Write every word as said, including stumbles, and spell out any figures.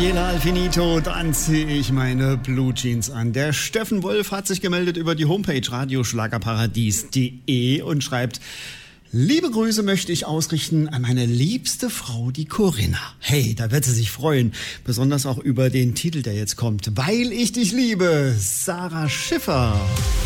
Daniela Alfinito, dann ziehe ich meine Blue Jeans an. Der Steffen Wolf hat sich gemeldet über die Homepage radioschlagerparadies punkt de und schreibt: Liebe Grüße möchte ich ausrichten an meine liebste Frau, die Corinna. Hey, da wird sie sich freuen. Besonders auch über den Titel, der jetzt kommt. Weil ich dich liebe, Sarah Schiffer.